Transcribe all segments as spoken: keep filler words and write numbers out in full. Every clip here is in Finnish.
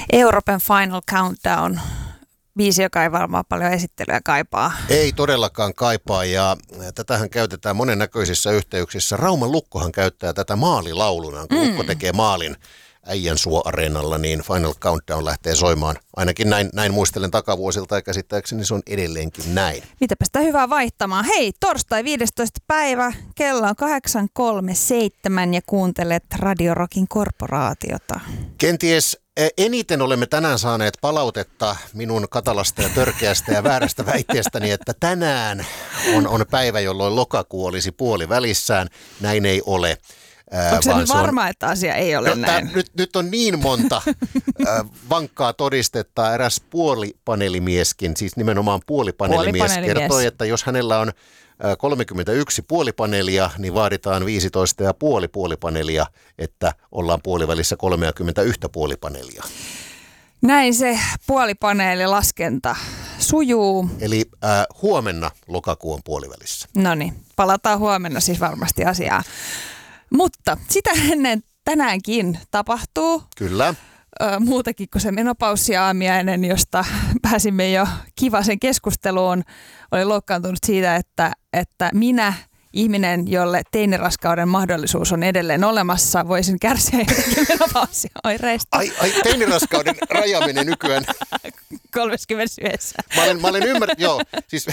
Euroopan Final Countdown. Biisi, joka ei varmaan paljon esittelyä kaipaa. Ei todellakaan kaipaa, ja tätähän käytetään monennäköisissä yhteyksissä. Rauman Lukkohan käyttää tätä maalilauluna. Kun mm. Lukko tekee maalin Äijänsuo-areenalla, niin Final Countdown lähtee soimaan. Ainakin näin, näin muistelen takavuosilta, ja käsittääkseni se on edelleenkin näin. Mitäpä sitä hyvää vaihtamaan. Hei, torstai viidestoista päivä, kello on kahdeksan kolmekymmentäseitsemän ja kuuntelet Radio Rockin korporaatiota. Kenties eniten olemme tänään saaneet palautetta minun katalasta ja törkeästä ja väärästä väitteestäni, että tänään on, on päivä, jolloin lokakuu olisi puolivälissään. Näin ei ole. Onko se nyt varma, on, että asia ei ole no, näin? Tämän, nyt, nyt on niin monta äh, vankkaa todistetta. Eräs puolipanelimieskin, siis nimenomaan puolipanelimies, puolipanelimies. kertoi, että jos hänellä on äh, kolmekymmentäyksi puolipaneelia, niin vaaditaan viisitoista ja puoli puolipaneelia, että ollaan puolivälissä kolmekymmentäyksi puolipaneelia. Näin se puolipaneelilaskenta sujuu. Eli äh, huomenna lokakuun puolivälissä. No niin, palataan huomenna siis varmasti asiaan. Mutta sitä ennen tänäänkin tapahtuu. Kyllä. Ö, muutakin kuin se menopaussiaamiainen, josta pääsimme jo kivasen keskusteluun. Olin loukkaantunut siitä, että, että minä, ihminen, jolle teiniraskauden mahdollisuus on edelleen olemassa, voisin kärsiä jotenkin menopausioireista. Ai, ai teiniraskauden rajaaminen nykyään. kolmekymmentäyksi. Mä olen, mä olen ymmärtänyt, joo, siis,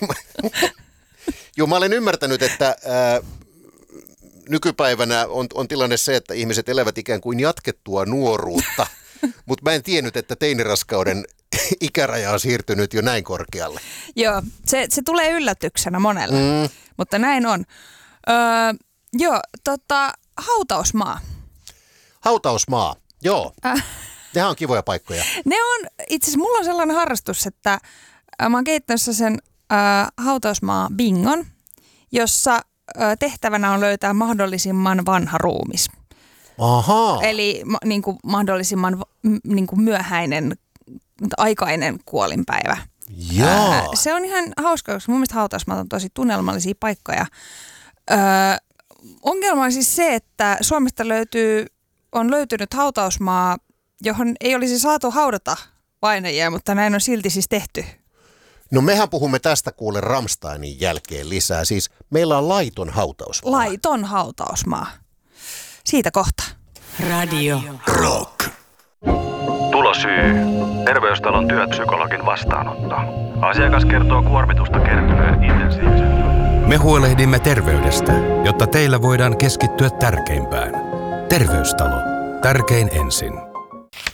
joo, mä olen ymmärtänyt, että Äh, nykypäivänä on, on tilanne se, että ihmiset elävät ikään kuin jatkettua nuoruutta, mutta mä en tiennyt, että teiniraskauden ikäraja on siirtynyt jo näin korkealle. Joo, se, se tulee yllätyksenä monelle, mm. mutta näin on. Öö, joo, tota, hautausmaa. Hautausmaa, joo. Äh. Nehän on kivoja paikkoja. Ne on, itse asiassa mulla on sellainen harrastus, että äh, mä oon kehittänyt sen äh, hautausmaa bingon, jossa tehtävänä on löytää mahdollisimman vanha ruumis. Ahaa. Eli ma, niin kuin mahdollisimman niin kuin myöhäinen, aikainen kuolinpäivä. Ää, se on ihan hauska, koska mun mielestä hautausmaat on tosi tunnelmallisia paikkoja. Öö, ongelma on siis se, että Suomesta löytyy, on löytynyt hautausmaa, johon ei olisi saatu haudata vainajia, mutta näin on silti siis tehty. No mehän puhumme tästä kuule Rammsteinin jälkeen lisää. Siis meillä on laiton hautausmaa. Laiton hautausmaa. Siitä kohta. Radio Rock. Tulosyy. Terveystalon työpsykologin vastaanotto. Asiakas kertoo kuormitusta kertyneen intensiivisen. Me huolehdimme terveydestä, jotta teillä voidaan keskittyä tärkeimpään. Terveystalo. Tärkein ensin.